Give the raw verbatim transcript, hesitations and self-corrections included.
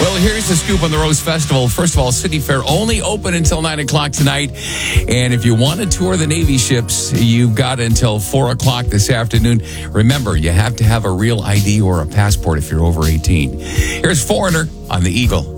Well, here's the scoop on the Rose Festival. First of all, City Fair only open until nine o'clock tonight. And if you want to tour the Navy ships, you've got until four o'clock this afternoon. Remember, you have to have a real I D or a passport if you're over eighteen. Here's Foreigner on the Eagle.